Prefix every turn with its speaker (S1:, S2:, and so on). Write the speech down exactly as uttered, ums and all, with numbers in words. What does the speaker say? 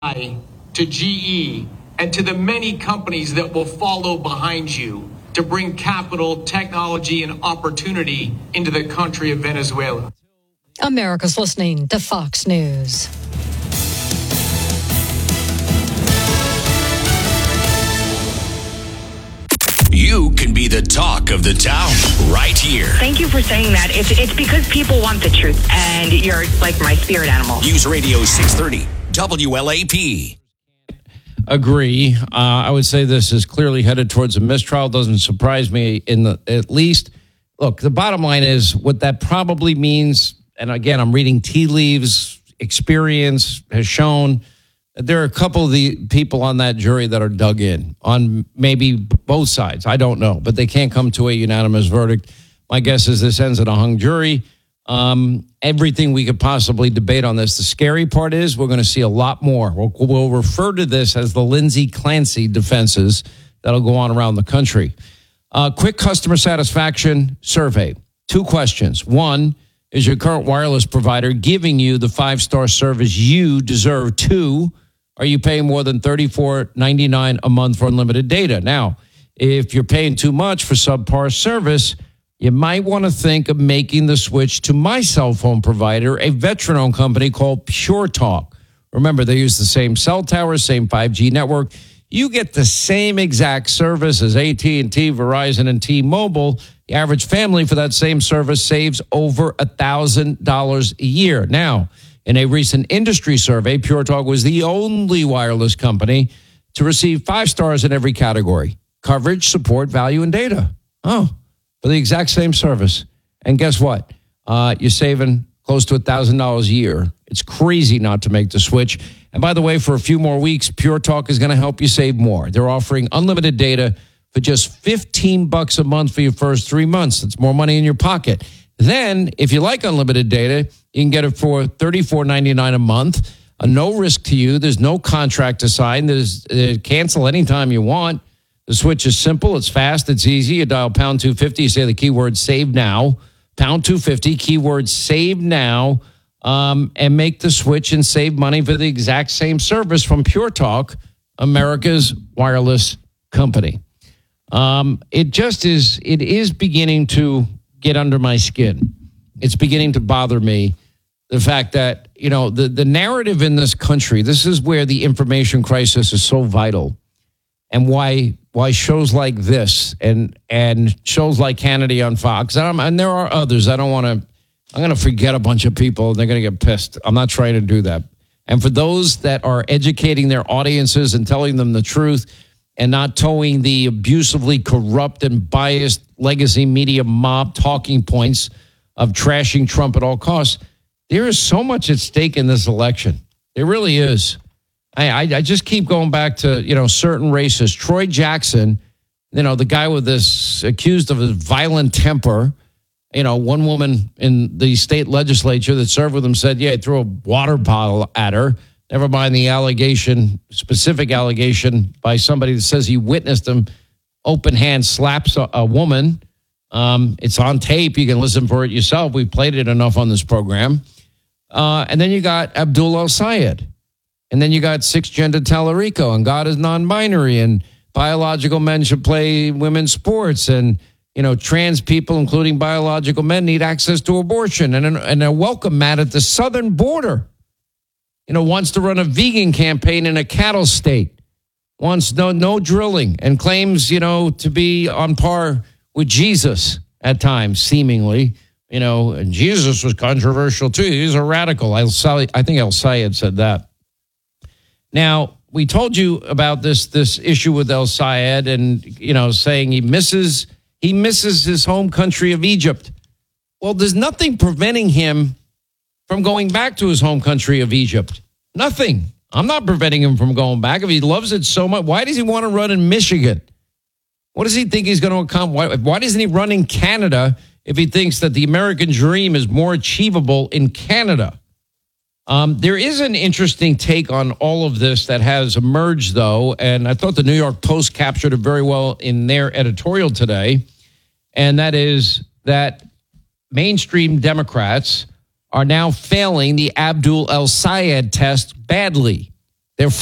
S1: to G E and to the many companies that will follow behind you to bring capital, technology, and opportunity into the country of Venezuela.
S2: America's listening to Fox News.
S3: You can be the talk of the town right here.
S4: Thank you for saying that. It's it's because people want the truth, and you're like my spirit animal.
S3: News Radio six thirty, W L A P.
S5: Agree. Uh, I would say this is clearly headed towards a mistrial. Doesn't surprise me in the at least. Look, the bottom line is what that probably means. And again, I'm reading tea leaves. Experience has shown that there are a couple of the people on that jury that are dug in on maybe both sides. I don't know, but they can't come to a unanimous verdict. My guess is this ends in a hung jury. Um, everything we could possibly debate on this. The scary part is we're going to see a lot more. We'll, we'll refer to this as the Lindsay Clancy defenses that'll go on around the country. Uh, quick customer satisfaction survey. Two questions. One, is your current wireless provider giving you the five-star service you deserve? Two, are you paying more than thirty-four ninety-nine a month for unlimited data? Now, if you're paying too much for subpar service, you might want to think of making the switch to my cell phone provider, a veteran-owned company called Pure Talk. Remember, they use the same cell tower, same five G network. You get the same exact service as A T and T, Verizon, and T-Mobile. The average family for that same service saves over one thousand dollars a year. Now, in a recent industry survey, Pure Talk was the only wireless company to receive five stars in every category: coverage, support, value, and data. Oh, for the exact same service. And guess what? Uh, you're saving close to one thousand dollars a year. It's crazy not to make the switch. And by the way, for a few more weeks, Pure Talk is going to help you save more. They're offering unlimited data for just fifteen bucks a month for your first three months. That's more money in your pocket. Then, if you like unlimited data, you can get it for thirty-four ninety-nine a month. A no risk to you. There's no contract to sign. There's uh, cancel anytime you want. The switch is simple. It's fast. It's easy. You dial pound two fifty. You say the keyword save now. Pound two fifty, keyword save now, um, and make the switch and save money for the exact same service from Pure Talk, America's wireless company. Um, it just is, it is beginning to get under my skin. It's beginning to bother me. The fact that, you know, the, the narrative in this country, this is where the information crisis is so vital. And why why shows like this and and shows like Hannity on Fox, and, I'm, and there are others. I don't want to, I'm going to forget a bunch of people. They're going to get pissed. I'm not trying to do that. And for those that are educating their audiences and telling them the truth and not towing the abusively corrupt and biased legacy media mob talking points of trashing Trump at all costs, there is so much at stake in this election. There really is. I, I, I just keep going back to, you know, certain races. Troy Jackson, you know, the guy with this accused of his violent temper. You know, one woman in the state legislature that served with him said, yeah, he threw a water bottle at her. Never mind the allegation, specific allegation by somebody that says he witnessed him open hand slaps a, a woman. Um, it's on tape. You can listen for it yourself. We've played it enough on this program. Uh, and then you got Abdul El-Sayed. And then you got six-gender Tallarico, and God is non-binary, and biological men should play women's sports, and, you know, trans people, including biological men, need access to abortion, and, and a welcome mat at the southern border. You know, wants to run a vegan campaign in a cattle state, wants no, no drilling, and claims, you know, to be on par with Jesus at times, seemingly. You know, and Jesus was controversial, too. He's a radical. I think El-Sayed said that. Now, we told you about this this issue with El-Sayed and, you know, saying he misses he misses his home country of Egypt. Well, there's nothing preventing him from going back to his home country of Egypt. Nothing. I'm not preventing him from going back. If he loves it so much, why does he want to run in Michigan? What does he think he's going to accomplish? Why, why doesn't he run in Canada if he thinks that the American dream is more achievable in Canada? Um, there is an interesting take on all of this that has emerged, though, and I thought the New York Post captured it very well in their editorial today, and that is that mainstream Democrats are now failing the Abdul El-Sayed test badly. They're